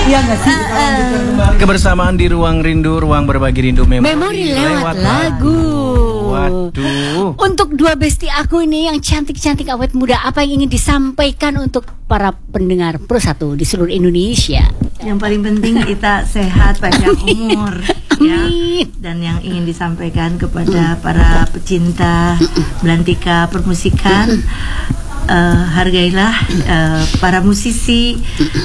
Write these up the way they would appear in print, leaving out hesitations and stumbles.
Iya nggak sih? Kebersamaan di ruang rindu, ruang berbagi rindu memori lewat lagu. Waduh. Untuk dua besti aku ini yang cantik-cantik awet muda, apa yang ingin disampaikan untuk para pendengar Pro 1 di seluruh Indonesia? Yang paling penting kita sehat, panjang umur. Ya. Amin. Dan yang ingin disampaikan kepada para pecinta belantika permusikan, hargailah para musisi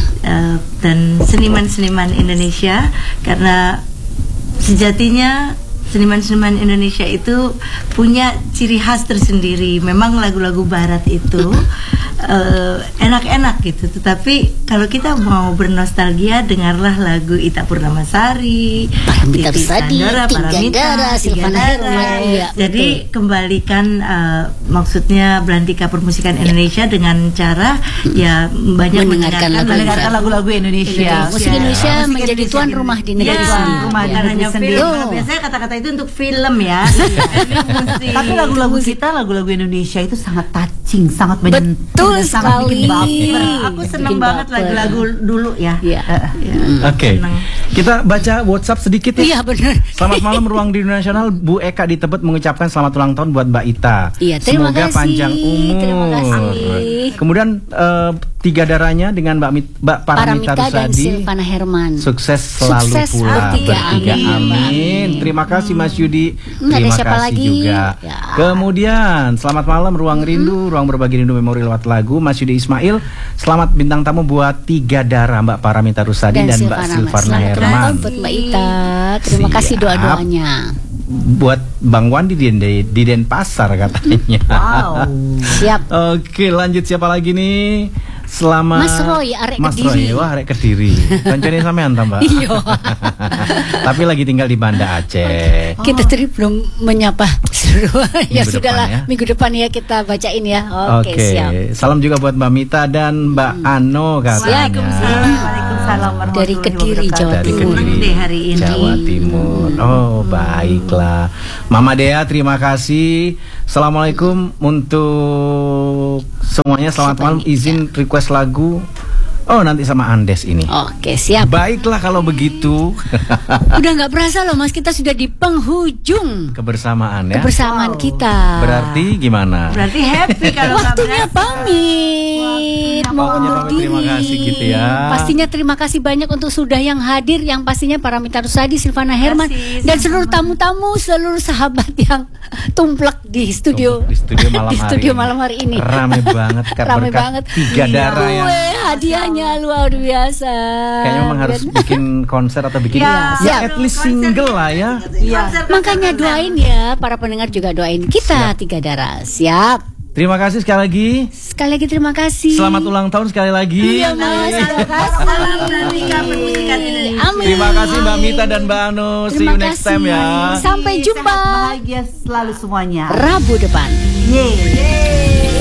dan seniman-seniman Indonesia, karena sejatinya seniman-seniman Indonesia itu punya ciri khas tersendiri. Memang lagu-lagu barat itu enak-enak gitu, tetapi kalau kita mau bernostalgia, dengarlah lagu Ita Purnamasari, Paramita Rusady, Tiga Dara, Silvana Herman. Jadi kembalikan maksudnya belantika permusikan Indonesia dengan cara ya banyak mendengarkan lagu-lagu Indonesia. Musik Indonesia menjadi tuan rumah di negeri sendiri. Rumah di negeri sendiri. Biasanya kata-kata itu untuk film ya. Tapi lagu-lagu kita, lagu-lagu Indonesia itu sangat touching, sangat betul sekali. Aku seneng banget lagu-lagu dulu ya. Oke. Kita baca WhatsApp sedikit ya. Iya benar. Selamat malam Ruang Rindu Nasional. Bu Eka di Tebet mengucapkan selamat ulang tahun buat Mbak Ita. Iya, terima Semoga kasih. panjang umur. Terima kasih. Kemudian Tiga Daranya dengan Mbak Paramita dan Rusady. Silvana Herman. Sukses selalu Sukses pula bertiga. bertiga. Amin. Terima kasih Mas Yudi. Ada Terima siapa kasih lagi? juga. Ya. Kemudian selamat malam Ruang Rindu, Ruang Berbagi Rindu Memori lewat lagu. Mas Yudi Ismail. Selamat bintang tamu buat Tiga Dara, Mbak Paramita Rusady dan Mbak Silvana Herman. Selamat buat Mbak Ita. Terima kasih doa-doanya. Buat Bang Wandi di Denpasar katanya. Wow. Siap. Oke, lanjut siapa lagi nih? Selama Mas Roy, arek Mas Kediri. Roy, wah arek Kediri. Kancane sampean ta, Mbak? Iya. Tapi lagi tinggal di Banda Aceh. Kita tadi belum menyapa seluruh. Ya Minggu sudahlah, depan ya. minggu depan ya kita bacain ya. Oke, Oke. siap. Salam juga buat Mbak Mita dan Mbak Ano katanya. Waalaikumsalam Dari Kediri, Jawa Dari Timur. Kediri, hari ini. Jawa Timur. Oh, baiklah. Mama Dea, terima kasih. Assalamualaikum untuk semuanya. Selamat malam. Izin request lagu. Oh, nanti sama Andes ini. Oke, siap. Baiklah kalau begitu. Udah nggak berasa loh Mas, kita sudah di penghujung Kebersamaan ya. kebersamaan kita. Berarti gimana? Berarti happy kalau nggak Waktunya berasa. pamit, mau Waktunya undur pamit, diri. terima kasih gitu ya. Pastinya terima kasih banyak untuk sudah yang hadir, yang pastinya Paramita Rusady, Silvana Herman, kasih, dan seluruh tamu-tamu, seluruh sahabat yang tumplak di studio Di studio malam di hari studio ini. malam hari ini. Rame banget Rame berkat banget. Tiga Dara yang Hadiahnya luar biasa. kayaknya memang harus bikin konser atau bikin Ya, at least single lah ya. Makanya doain ya, para pendengar juga doain kita Tiga Dara. Siap. Terima kasih sekali lagi. Sekali lagi terima kasih. Selamat ulang tahun sekali lagi. Iya Mas, terima Salam belantika permusikan Indonesia. Amin. Terima kasih Mbak Mita dan Mbak Anu. See you next time ya. Sampai jumpa Bahagia selalu semuanya. Rabu depan. Yeay.